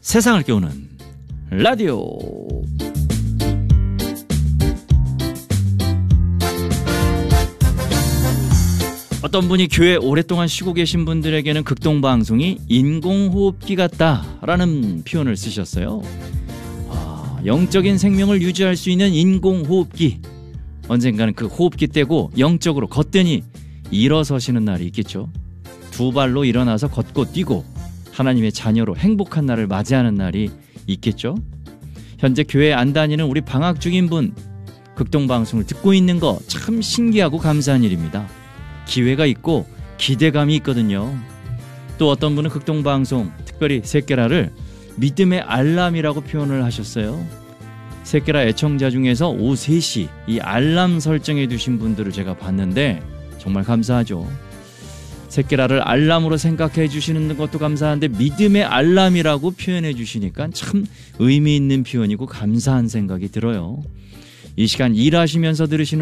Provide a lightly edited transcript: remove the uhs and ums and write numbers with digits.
세상을 깨우는 라디오. 어떤 분이 교회 오랫동안 쉬고 계신 분들에게는 극동방송이 인공호흡기 같다라는 표현을 쓰셨어요. 영적인 생명을 유지할 수 있는 인공호흡기. 언젠가는 그 호흡기 떼고 영적으로 걷더니 일어서시는 날이 있겠죠. 두 발로 일어나서 걷고 뛰고 하나님의 자녀로 행복한 날을 맞이하는 날이 있겠죠. 현재 교회 안 다니는 우리 방학 중인 분, 극동방송을 듣고 있는 거 참 신기하고 감사한 일입니다. 기회가 있고 기대감이 있거든요. 또 어떤 분은 극동방송, 특별히 새끼라를 믿음의 알람이라고 표현을 하셨어요. 새끼라 애청자 중에서 오후 3시 이 알람 설정해 두신 분들을 제가 봤는데 정말 감사하죠. 새끼라를 알람으로 생각해 주시는 것도 감사한데 믿음의 알람이라고 표현해 주시니까 참 의미 있는 표현이고 감사한 생각이 들어요. 이 시간 일하시면서 들으시는